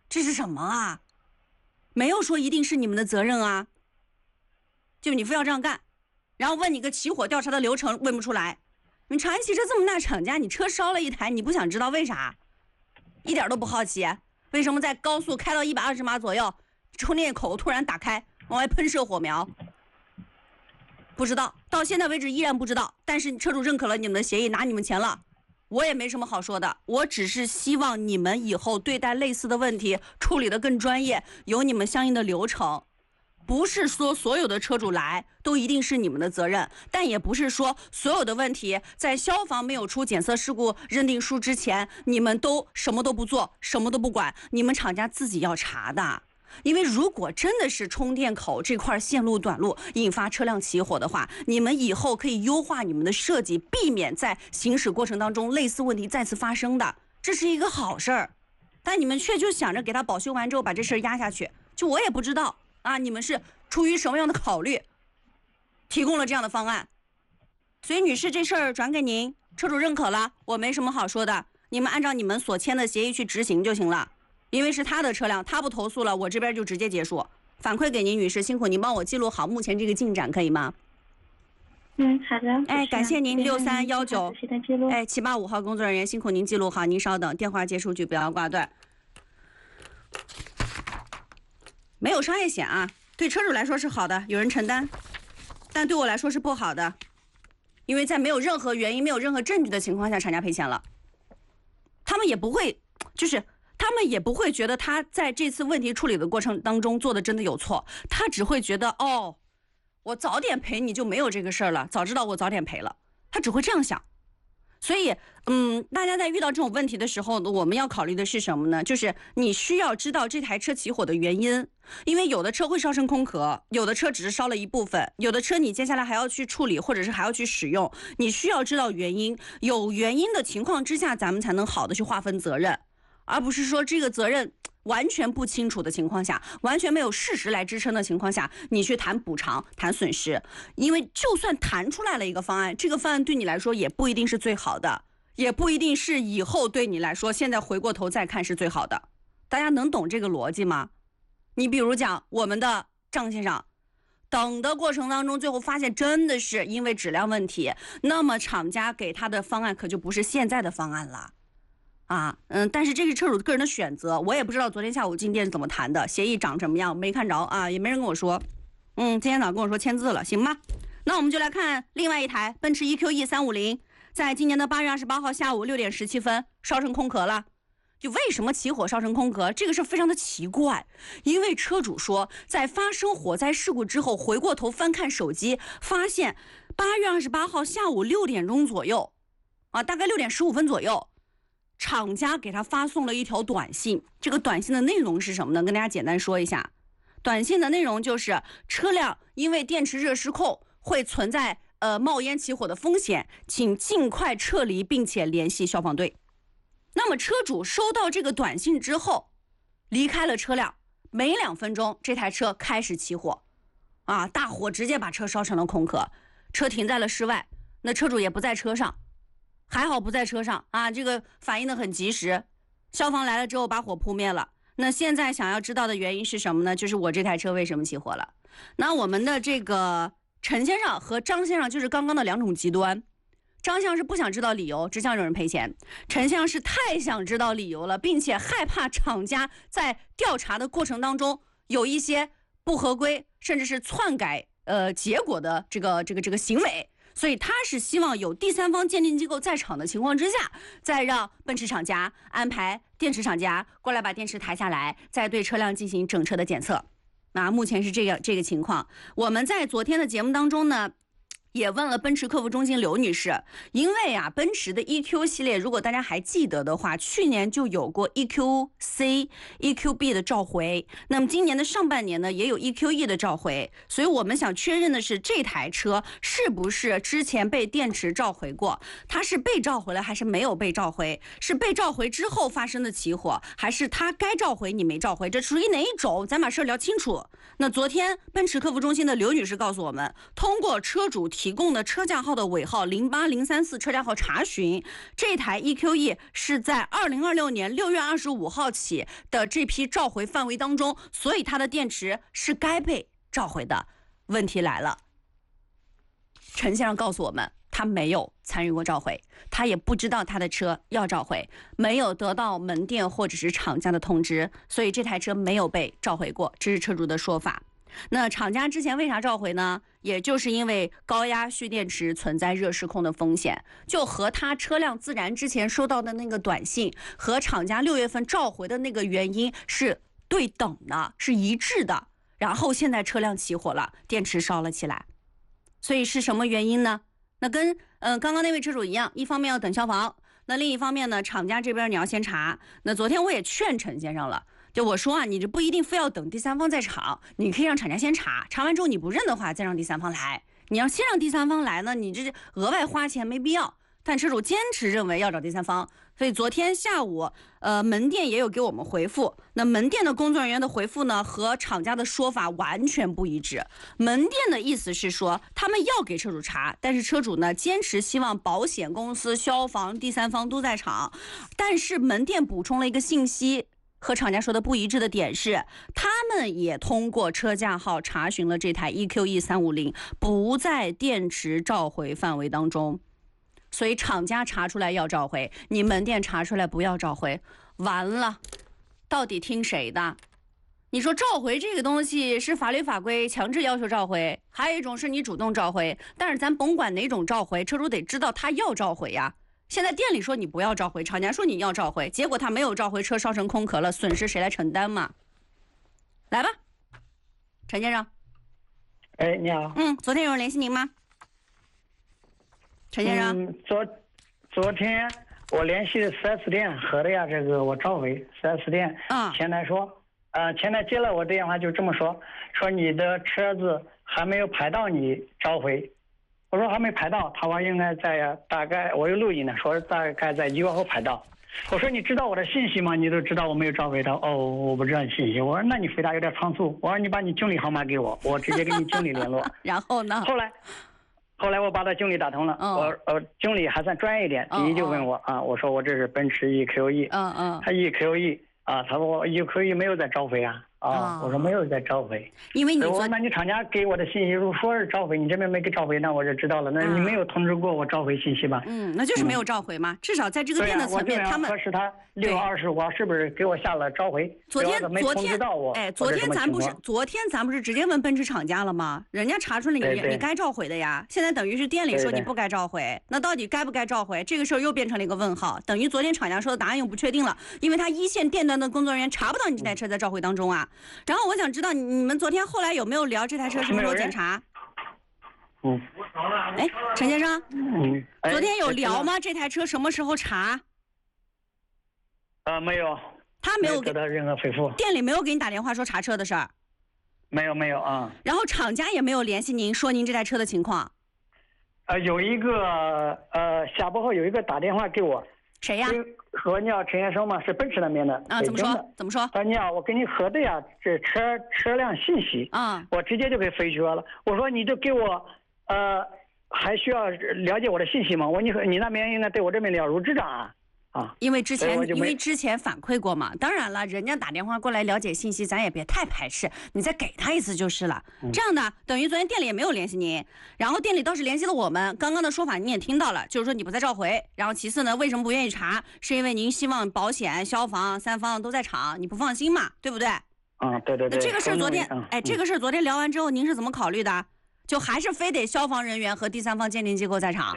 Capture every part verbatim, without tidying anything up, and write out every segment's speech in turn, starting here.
这是什么啊？没有说一定是你们的责任啊，就你非要这样干，然后问你个起火调查的流程问不出来。你长安汽车这么大厂家，你车烧了一台，你不想知道为啥？一点都不好奇，为什么在高速开到一百二十码左右，充电口突然打开，往外喷射火苗？不知道，到现在为止依然不知道。但是车主认可了你们的协议，拿你们钱了，我也没什么好说的。我只是希望你们以后对待类似的问题处理得更专业，有你们相应的流程。不是说所有的车主来都一定是你们的责任，但也不是说所有的问题在消防没有出检测事故认定书之前，你们都什么都不做，什么都不管，你们厂家自己要查的。因为如果真的是充电口这块线路短路引发车辆起火的话，你们以后可以优化你们的设计，避免在行驶过程当中类似问题再次发生的，这是一个好事儿。但你们却就想着给他保修完之后把这事儿压下去，就我也不知道啊，你们是出于什么样的考虑提供了这样的方案。所以女士，这事儿转给您，车主认可了，我没什么好说的，你们按照你们所签的协议去执行就行了。因为是他的车辆，他不投诉了，我这边就直接结束。反馈给您，女士，辛苦您帮我记录好目前这个进展，可以吗？ 嗯，好的。 哎，感谢您六三幺九，哎七八五号工作人员辛苦您记录好，您稍等，电话接数据不要挂断。没有商业险啊，对车主来说是好的，有人承担，但对我来说是不好的，因为在没有任何原因、没有任何证据的情况下，厂家赔钱了，他们也不会，就是。他们也不会觉得他在这次问题处理的过程当中做的真的有错，他只会觉得哦，我早点赔你就没有这个事儿了，早知道我早点赔了，他只会这样想。所以嗯，大家在遇到这种问题的时候，我们要考虑的是什么呢？就是你需要知道这台车起火的原因，因为有的车会烧成空壳，有的车只是烧了一部分，有的车你接下来还要去处理，或者是还要去使用，你需要知道原因，有原因的情况之下，咱们才能好的去划分责任，而不是说这个责任完全不清楚的情况下，完全没有事实来支撑的情况下，你去谈补偿、谈损失。因为就算谈出来了一个方案，这个方案对你来说也不一定是最好的，也不一定是以后对你来说现在回过头再看是最好的。大家能懂这个逻辑吗？你比如讲我们的张先生，等的过程当中最后发现真的是因为质量问题，那么厂家给他的方案可就不是现在的方案了啊，嗯，但是这是车主个人的选择，我也不知道昨天下午进店怎么谈的，协议长什么样没看着啊，也没人跟我说。嗯，今天早上跟我说签字了，行吗？那我们就来看另外一台奔驰 E Q E 三五零，在今年的八月二十八号下午六点十七分烧成空壳了。就为什么起火烧成空壳，这个是非常的奇怪，因为车主说在发生火灾事故之后，回过头翻看手机，发现八月二十八号下午六点钟左右啊，大概六点十五分左右，厂家给他发送了一条短信，这个短信的内容是什么呢？跟大家简单说一下。短信的内容就是车辆因为电池热失控会存在呃冒烟起火的风险，请尽快撤离并且联系消防队。那么车主收到这个短信之后离开了车辆，没两分钟这台车开始起火啊，大火直接把车烧成了空壳，车停在了室外，那车主也不在车上，还好不在车上啊，这个反应的很及时，消防来了之后把火扑灭了。那现在想要知道的原因是什么呢？就是我这台车为什么起火了。那我们的这个陈先生和张先生就是刚刚的两种极端，张先生是不想知道理由，只想有人赔钱，陈先生是太想知道理由了，并且害怕厂家在调查的过程当中有一些不合规甚至是篡改呃结果的这个这个这个行为，所以他是希望有第三方鉴定机构在场的情况之下，再让奔驰厂家安排电池厂家过来把电池抬下来，再对车辆进行整车的检测。啊，目前是这个这个情况。我们在昨天的节目当中呢，也问了奔驰客服中心刘女士，因为啊，奔驰的 E Q 系列，如果大家还记得的话，去年就有过 E Q C、E Q B 的召回，那么今年的上半年呢，也有 E Q E 的召回，所以我们想确认的是，这台车是不是之前被电池召回过？它是被召回了还是没有被召回？是被召回之后发生的起火，还是它该召回你没召回？这属于哪一种？咱把事儿聊清楚。那昨天奔驰客服中心的刘女士告诉我们，通过车主提提供的车架号的尾号零八零三四车架号查询，这台 E Q E 是在二零二六年六月二十五号起的这批召回范围当中，所以它的电池是该被召回的。问题来了，陈先生告诉我们，他没有参与过召回，他也不知道他的车要召回，没有得到门店或者是厂家的通知，所以这台车没有被召回过，这是车主的说法。那厂家之前为啥召回呢？也就是因为高压蓄电池存在热失控的风险，就和他车辆自燃之前收到的那个短信和厂家六月份召回的那个原因是对等的，是一致的。然后现在车辆起火了，电池烧了起来，所以是什么原因呢？那跟嗯、呃、刚刚那位车主一样，一方面要等消防，那另一方面呢，厂家这边你要先查。那昨天我也劝陈先生了。就我说啊，你这不一定非要等第三方在场，你可以让厂家先查，查完之后你不认的话，再让第三方来。你要先让第三方来呢，你这额外花钱没必要。但车主坚持认为要找第三方，所以昨天下午，呃，门店也有给我们回复。那门店的工作人员的回复呢，和厂家的说法完全不一致。门店的意思是说，他们要给车主查，但是车主呢坚持希望保险公司、消防、第三方都在场。但是门店补充了一个信息。和厂家说的不一致的点是，他们也通过车架号查询了这台 E Q E 三五零，不在电池召回范围当中，所以厂家查出来要召回，你门店查出来不要召回，完了，到底听谁的？你说召回这个东西是法律法规强制要求召回，还有一种是你主动召回，但是咱甭管哪种召回，车主得知道他要召回呀。现在店里说你不要召回，厂家说你要召回，结果他没有召回，车烧成空壳了，损失谁来承担嘛？来吧，陈先生。 哎，你好。 嗯，昨天有人联系您吗？陈先生。 嗯，昨昨天我联系四 S 店核的呀，这个我召回四 S 店。 啊。 前台说，呃，前台接了我电话就这么说，说你的车子还没有排到你召回。我说还没排到，他说应该在大概，我有录音呢，说大概在一个月后排到。我说你知道我的信息吗？你都知道我没有召回到。哦，我不知道你信息。我说那你回答有点仓促。我说你把你经理号码给我，我直接跟你经理联络。 然后呢？ 后来，后来我把他经理打通了。 哦、 我呃经理还算专业一点，第一就问我、哦、啊，我说我这是奔驰 E Q E。 嗯嗯。 他 E Q E 啊，他说我 E Q E 没有在召回啊。啊、哦，我说没有在召回， 因为你我说那你厂家给我的信息如果说是召回，你这边没给召回，那我就知道了。那你没有通知过我召回信息吧？ 嗯，那就是没有召回嘛。嗯、至少在这个店的层面， 啊、 他们核实他六月二十五号是不是给我下了召回？ 昨天昨天我哎，昨天咱不是昨天咱不是直接问奔驰厂家了吗？人家查出来你对对你该召回的呀。现在等于是店里说你不该召回，对对那到底该不该召回？这个事儿又变成了一个问号。等于昨天厂家说的答案又不确定了，因为他一线店端的工作人员查不到你这台车在召回当中啊。然后我想知道你们昨天后来有没有聊这台车什么时候检查？ 嗯， 哎，陈先生， 嗯， 哎、昨天有聊吗？这台车什么时候查？ 呃，没有。 他没有给得到任何回复。 店里没有给你打电话说查车的事儿。 没有没有啊。 然后厂家也没有联系您说您这台车的情况。 呃，有一个呃下播后有一个打电话给我。 谁呀？ 说你要陈先生嘛，是奔驰那边的。 啊，怎么说？怎么说？ 他说你要我给你核对呀，这车车辆信息。 啊。 我直接就给飞绝了。我说你就给我，呃，还需要了解我的信息吗？我你你那边应该对我这边了如指掌啊。啊。 因为之前因为之前反馈过嘛，当然了，人家打电话过来了解信息，咱也别太排斥，你再给他一次就是了。嗯、这样的等于昨天店里也没有联系您，然后店里倒是联系了我们。刚刚的说法你也听到了，就是说你不再召回。然后其次呢，为什么不愿意查？是因为您希望保险、消防三方都在场，你不放心嘛，对不对？ 啊，对对对。 那这个事儿昨天， 嗯、 哎，这个事儿昨天聊完之后，您是怎么考虑的？就还是非得消防人员和第三方鉴定机构在场？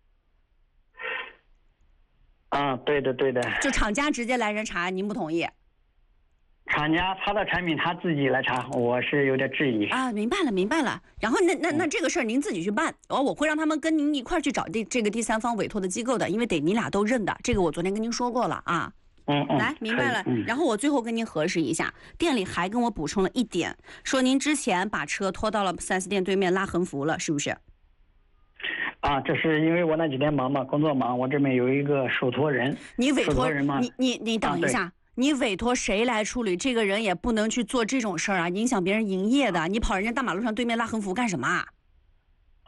啊，对的对的。 就厂家直接来人查，您不同意？ 厂家他的产品他自己来查，我是有点质疑。 啊，明白了明白了。然后那那那这个事儿您自己去办，哦，我会让他们跟您一块儿去找这这个第三方委托的机构的，因为得你俩都认的。这个我昨天跟您说过了啊。 嗯嗯。 来，明白了。 嗯、 然后我最后跟您核实一下，店里还跟我补充了一点，说您之前把车拖到了 四 S 店对面拉横幅了，是不是？ 啊，这是因为我那几天忙嘛，工作忙，我这边有一个受托人。 你委托人嘛？ 你你你等一下，啊、你委托谁来处理？这个人也不能去做这种事儿啊，影响别人营业的。你跑人家大马路上对面拉横幅干什么啊？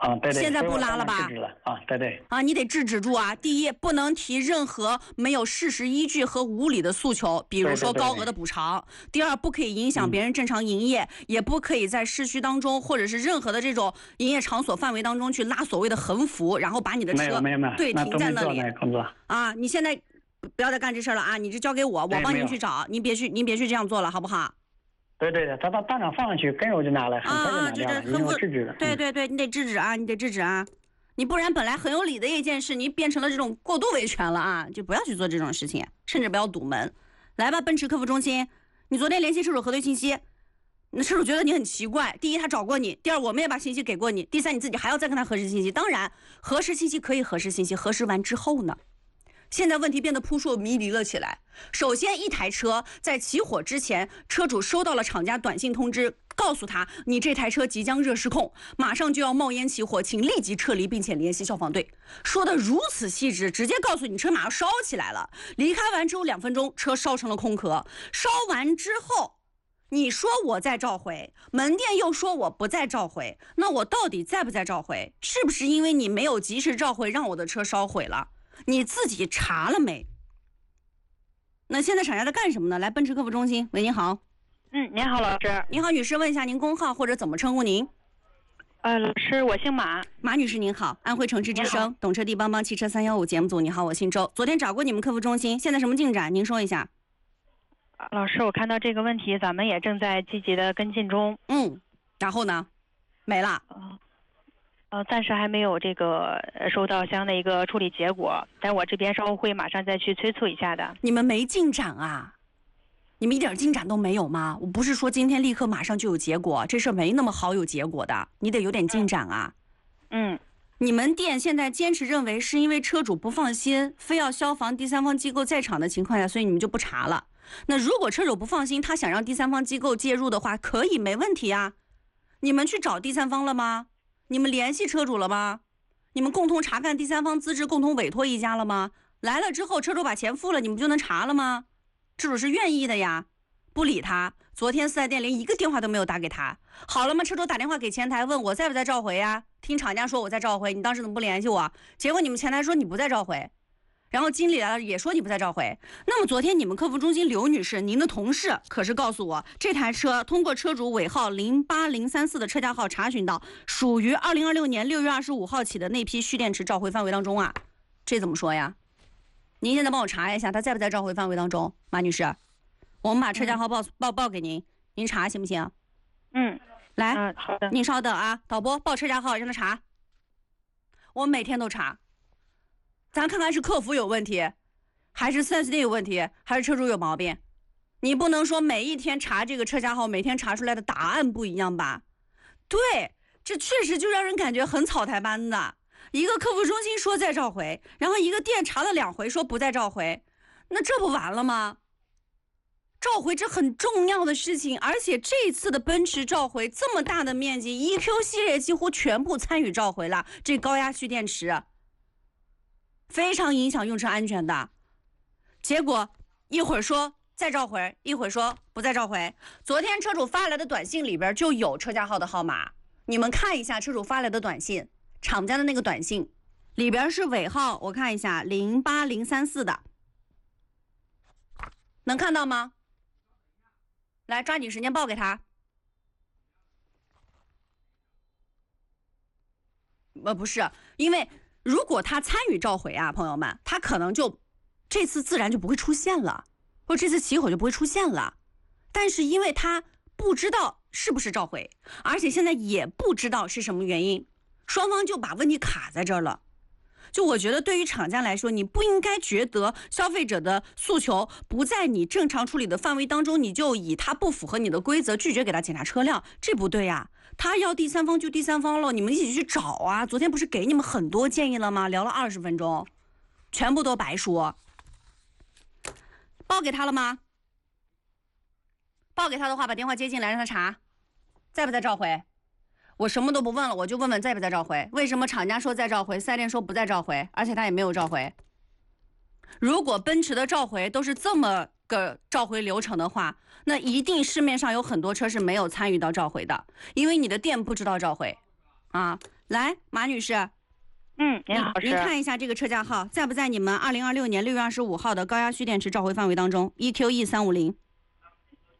啊，对对。 现在不拉了吧？ 制止了啊，对对。 啊，你得制止住啊！第一，不能提任何没有事实依据和无理的诉求，比如说高额的补偿。对对对对。第二，不可以影响别人正常营业，嗯、也不可以在市区当中或者是任何的这种营业场所范围当中去拉所谓的横幅，然后把你的车没有没有对停在那里。 那工作啊，你现在不要再干这事了啊！你这交给我，我帮您去找，您别去您别去这样做了，好不好？ 对对对，他到当场放上去，跟着我就拿了，很快就拿掉了，因为我制止了。 对对对，你得制止啊，你得制止啊，你不然本来很有理的一件事，你变成了这种过度维权了啊，就不要去做这种事情，甚至不要堵门。来吧，奔驰客服中心，你昨天联系车主核对信息，那车主觉得你很奇怪，第一他找过你，第二我们也把信息给过你，第三你自己还要再跟他核实信息。当然，核实信息可以核实信息，核实完之后呢？现在问题变得扑朔迷离了起来。首先，一台车在起火之前，车主收到了厂家短信通知，告诉他你这台车即将热失控，马上就要冒烟起火，请立即撤离，并且联系消防队。说的如此细致，直接告诉你车马上烧起来了。离开完之后两分钟，车烧成了空壳。烧完之后，你说我再召回，门店又说我不再召回，那我到底在不在召回？是不是因为你没有及时召回，让我的车烧毁了？你自己查了没？那现在厂家在干什么呢？来，奔驰客服中心，喂，您好。 嗯，您好，老师。 您好，女士，问一下您工号或者怎么称呼您？ 呃，老师，我姓马。 马女士您好，安徽城市之声懂车帝帮帮汽车三幺五节目组，你好，我姓周。昨天找过你们客服中心，现在什么进展？您说一下。 老师，我看到这个问题，咱们也正在积极的跟进中。 嗯，然后呢？没了。 呃呃，暂时还没有这个收到相应的一个处理结果，但我这边稍后会马上再去催促一下的。 你们没进展啊？你们一点进展都没有吗？我不是说今天立刻马上就有结果，这事儿没那么好有结果的，你得有点进展啊。 嗯， 你们店现在坚持认为是因为车主不放心，非要消防第三方机构在场的情况下，所以你们就不查了。那如果车主不放心，他想让第三方机构介入的话，可以，没问题啊。你们去找第三方了吗？你们联系车主了吗？你们共同查看第三方资质，共同委托一家了吗？来了之后，车主把钱付了，你们就能查了吗？车主是愿意的呀，不理他。昨天四 S 店连一个电话都没有打给他。好了吗？车主打电话给前台问我在不在召回呀？听厂家说我在召回，你当时怎么不联系我？结果你们前台说你不在召回，然后经理来了也说你不在召回。那么昨天你们客服中心刘女士，您的同事可是告诉我，这台车通过车主尾号零八零三四的车架号查询到，属于二零二六年六月二十五号起的那批蓄电池召回范围当中啊。这怎么说呀？您现在帮我查一下，他在不在召回范围当中？马女士，我们把车架号报、嗯、报报给您，您查行不行？ 嗯， 来， 嗯，好的。 您稍等啊，导播报车架号让他查。我们每天都查。咱看看是客服有问题，还是 四 S 店有问题，还是车主有毛病？你不能说每一天查这个车架号，每天查出来的答案不一样吧？对，这确实就让人感觉很草台班子。一个客服中心说再召回，然后一个店查了两回说不再召回，那这不完了吗？召回这很重要的事情，而且这次的奔驰召回这么大的面积 ，E Q 系列几乎全部参与召回了，这高压蓄电池。非常影响用车安全的，结果一会儿说再召回，一会儿说不再召回。昨天车主发来的短信里边就有车架号的号码，你们看一下车主发来的短信，厂家的那个短信里边是尾号，我看一下零八零三四的，能看到吗？来，抓紧时间报给他。呃，不是，因为如果他参与召回啊，朋友们，他可能就这次自然就不会出现了，或者这次起火就不会出现了。但是因为他不知道是不是召回，而且现在也不知道是什么原因，双方就把问题卡在这儿了。就我觉得对于厂家来说，你不应该觉得消费者的诉求不在你正常处理的范围当中，你就以他不符合你的规则拒绝给他检查车辆，这不对呀。他要第三方就第三方了，你们一起去找啊！昨天不是给你们很多建议了吗？聊了二十分钟，全部都白说。报给他了吗？报给他的话，把电话接进来让他查，在不在召回？我什么都不问了，我就问问在不在召回。为什么厂家说在召回，四 S 店说不在召回，而且他也没有召回？如果奔驰的召回都是这么个召回流程的话，那一定市面上有很多车是没有参与到召回的，因为你的店不知道召回啊。 来，马女士， 嗯，您好， 您看一下这个车架号在不在你们二零二六年六月二十五号的高压蓄电池召回范围当中 ？E Q E 三五零。